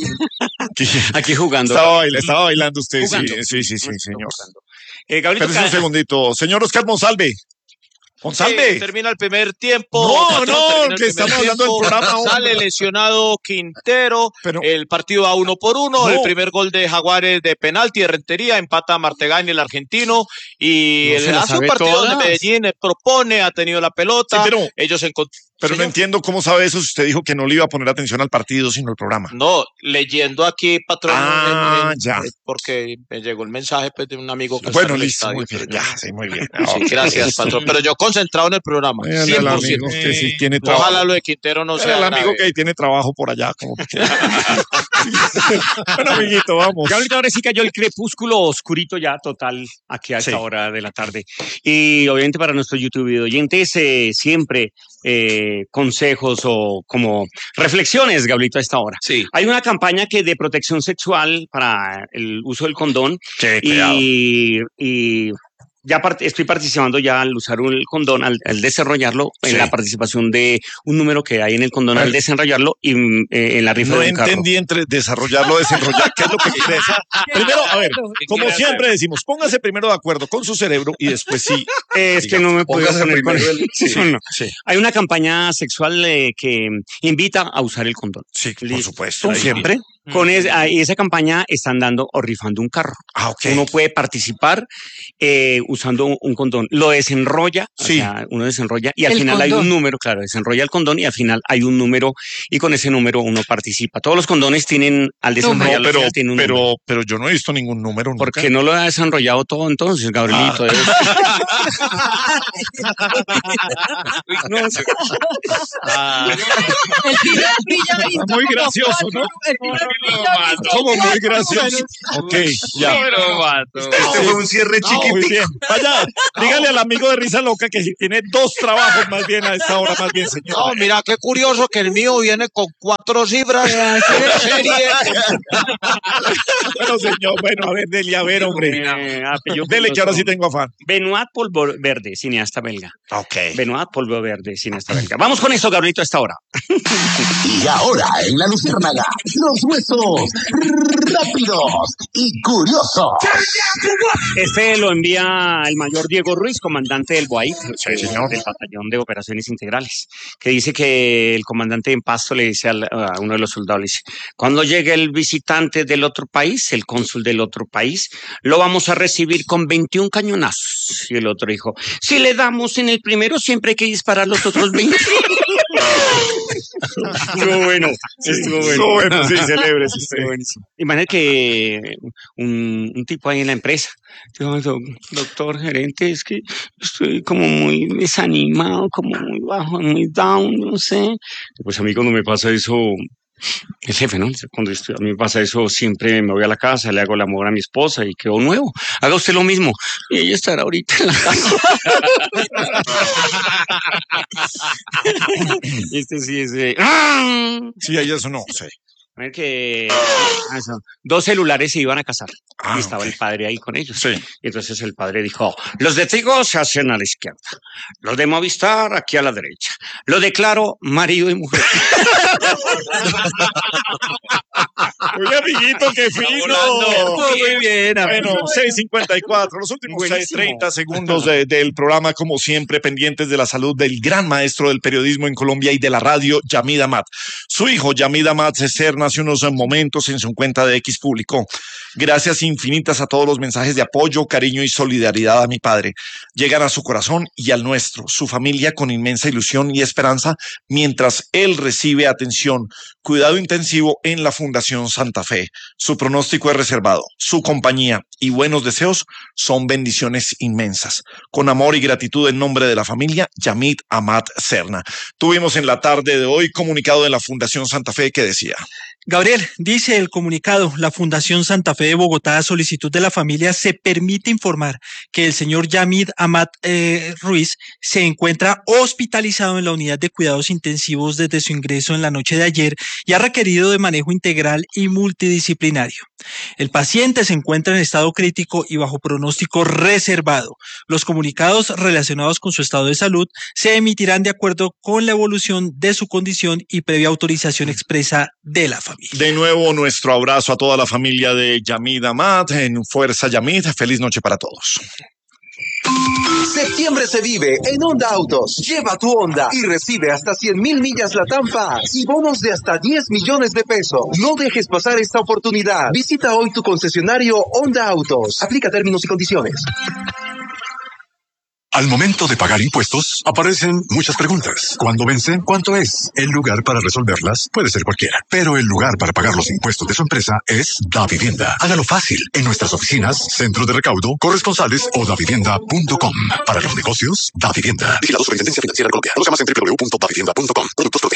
Aquí jugando. Estaba bailando usted, jugando. Sí, señor. Gabrielito, Espérese un segundito. Señor Oscar Monsalve. Monsalve. Termina el primer tiempo. Que estamos hablando del programa. Sale lesionado Quintero. Pero, el partido va 1-1. No. El primer gol de Jaguares de penalti de Rentería. Empata Martegani, el argentino. Y hace un partido donde Medellín propone, ha tenido la pelota. Sí, pero ellos Pero no entiendo cómo sabe eso si usted dijo que no le iba a poner atención al partido, sino al programa. No, leyendo aquí, patrón. Ya. Porque me llegó el mensaje pues, de un amigo que bueno, está en el listo, estadio, muy bien. Ya, sí, muy bien. Sí, gracias, patrón. Pero yo concentrado en el programa. 100%. El amigo que sí tiene trabajo. Ojalá lo de Quintero no sea el amigo grave. que tiene trabajo por allá. Como que... Bueno, amiguito, vamos. Ya ahorita sí cayó el crepúsculo oscurito ya total aquí a esta hora de la tarde. Y obviamente para nuestros YouTube oyentes siempre consejos o como reflexiones, Gabrielito, a esta hora. Sí. Hay una campaña que de protección sexual para el uso del condón y ya estoy participando ya al usar el condón, al desarrollarlo, en la participación de un número que hay en el condón al desarrollarlo y en la rifa de un carro. No entendí entre desarrollarlo, desenrollar, ¿qué es lo que quiere decir? Primero, a ver, como siempre decimos, póngase primero de acuerdo con su cerebro y después sí. Es que no me puedo poner con eso. No. Sí. Hay una campaña sexual que invita a usar el condón. Sí, por supuesto. Siempre. Con esa campaña están dando o rifando un carro. Okay. Uno puede participar usando un condón. Lo desenrolla, o sea, uno desenrolla y al final hay un número, claro, desenrolla el condón y al final hay un número y con ese número uno participa. Todos los condones tienen al desenrollarlo tienen un número. Pero yo no he visto ningún número nunca. ¿Por qué no lo ha desenrollado todo entonces, Gabrielito? Muy gracioso, ¿no? Como muy gracioso. Ok, ya. Este fue un cierre chiquitito. Muy bien. Vaya, dígale al amigo de Risa Loca que tiene 2 trabajos más bien a esta hora, más bien, señor. No, mira, qué curioso que el mío viene con 4 cifras. Bueno, señor, a ver, dele, a ver, hombre. Dele que ahora sí tengo afán. Benoit Poelvoorde, cineasta belga. Ok. Benoit Poelvoorde, cineasta belga. Vamos con eso, Gabrielito, a esta hora. Y ahora, en la Luciérnaga, los huesos rápidos y curiosos. Este lo envía el mayor Diego Ruiz, comandante del BOAI, del Batallón de Operaciones Integrales, que dice que el comandante en Pasto le dice a uno de los soldados, le dice, cuando llegue el visitante del otro país, el cónsul del otro país, lo vamos a recibir con 21 cañonazos. Y el otro dijo, si le damos en el primero, siempre hay que disparar los otros 20. Estuvo bueno. Sí, celebre. Imagínate que un tipo ahí en la empresa dijo, doctor gerente, es que estoy como muy desanimado, como muy bajo, muy down, no sé. Pues a mí cuando me pasa eso, el jefe, ¿no? Cuando a mí me pasa eso, siempre me voy a la casa, le hago el amor a mi esposa y quedo nuevo. Haga usted lo mismo. Y ella estará ahorita en la casa. Sí es Sí, eso no sé. A ver que 2 celulares se iban a casar y estaba el padre ahí con ellos. Sí. Y entonces el padre dijo, los de Tigo se hacen a la izquierda, los de Movistar aquí a la derecha. Lo declaro marido y mujer. Muy amiguito, qué fino. Muy bien. Bueno, 6:54, los últimos 30 segundos del programa, como siempre, pendientes de la salud del gran maestro del periodismo en Colombia y de la radio, Yamid Amad. Su hijo, Yamid Amad Serna, hace unos momentos en su cuenta de X publicó: gracias infinitas a todos los mensajes de apoyo, cariño y solidaridad a mi padre. Llegan a su corazón y al nuestro, su familia, con inmensa ilusión y esperanza, mientras él recibe atención, cuidado intensivo en la Fundación Santa Fe. Su pronóstico es reservado. Su compañía y buenos deseos son bendiciones inmensas. Con amor y gratitud en nombre de la familia, Yamid Amad Serna. Tuvimos en la tarde de hoy comunicado de la Fundación Santa Fe que decía: Gabriel, dice el comunicado, la Fundación Santa Fe de Bogotá, a solicitud de la familia, se permite informar que el señor Yamid Amad Ruiz se encuentra hospitalizado en la unidad de cuidados intensivos desde su ingreso en la noche de ayer y ha requerido de manejo integral y multidisciplinario. El paciente se encuentra en estado crítico y bajo pronóstico reservado. Los comunicados relacionados con su estado de salud se emitirán de acuerdo con la evolución de su condición y previa autorización expresa de la familia. familia. De nuevo, nuestro abrazo a toda la familia de Yamid Amad. En Fuerza Yamid, feliz noche para todos. Septiembre se vive en Honda Autos. Lleva tu Honda y recibe hasta 100,000 millas LATAM Pass y bonos de hasta 10 millones de pesos. No dejes pasar esta oportunidad. Visita hoy tu concesionario Honda Autos. Aplica términos y condiciones. Al momento de pagar impuestos, aparecen muchas preguntas. ¿Cuándo vence? ¿Cuánto es? El lugar para resolverlas puede ser cualquiera, pero el lugar para pagar los impuestos de su empresa es Davivienda. Hágalo fácil en nuestras oficinas, centros de recaudo, corresponsales o davivienda.com. Para los negocios, Davivienda. Vigilado Superintendencia Financiera de Colombia. Conozca más en www.davivienda.com. Productos protegidos.